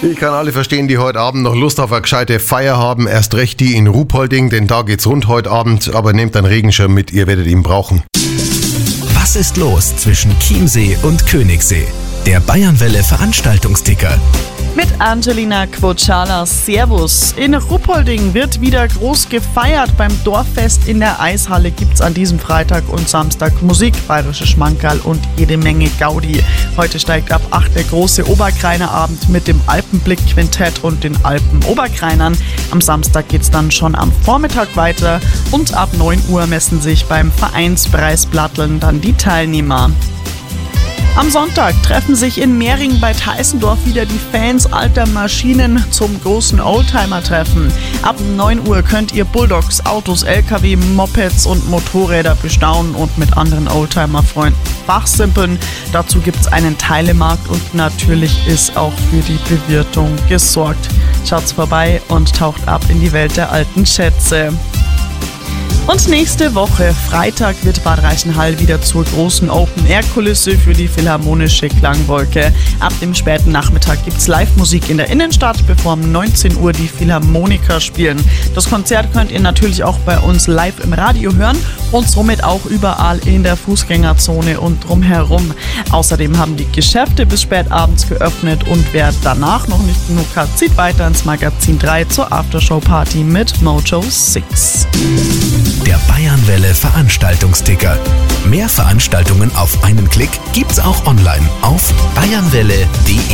Ich kann alle verstehen, die heute Abend noch Lust auf eine gescheite Feier haben. Erst recht die in Ruhpolding, denn da geht's rund heute Abend. Aber nehmt einen Regenschirm mit, ihr werdet ihn brauchen. Was ist los zwischen Chiemsee und Königssee? Der Bayernwelle Veranstaltungsticker. Mit Angelina Quocciala. Servus. In Ruhpolding wird wieder groß gefeiert. Beim Dorffest in der Eishalle gibt's an diesem Freitag und Samstag Musik, bayerische Schmankerl und jede Menge Gaudi. Heute steigt ab 8 der große Oberkreinerabend mit dem Alpenblick-Quintett und den Alpen-Oberkreinern. Am Samstag geht's dann schon am Vormittag weiter und ab 9 Uhr messen sich beim Vereinspreisblatteln dann die Teilnehmer. Am Sonntag treffen sich in Mehring bei Teissendorf wieder die Fans alter Maschinen zum großen Oldtimer-Treffen. Ab 9 Uhr könnt ihr Bulldogs, Autos, LKW, Mopeds und Motorräder bestaunen und mit anderen Oldtimer-Freunden fachsimpeln. Dazu gibt's einen Teilemarkt und natürlich ist auch für die Bewirtung gesorgt. Schaut's vorbei und taucht ab in die Welt der alten Schätze. Und nächste Woche, Freitag, wird Bad Reichenhall wieder zur großen Open-Air-Kulisse für die Philharmonische Klangwolke. Ab dem späten Nachmittag gibt's Live-Musik in der Innenstadt, bevor um 19 Uhr die Philharmoniker spielen. Das Konzert könnt ihr natürlich auch bei uns live im Radio hören und somit auch überall in der Fußgängerzone und drumherum. Außerdem haben die Geschäfte bis spät abends geöffnet und wer danach noch nicht genug hat, zieht weiter ins Magazin 3 zur Aftershow-Party mit Mojo 6. Der Bayernwelle Veranstaltungsticker. Mehr Veranstaltungen auf einen Klick gibt's auch online auf bayernwelle.de.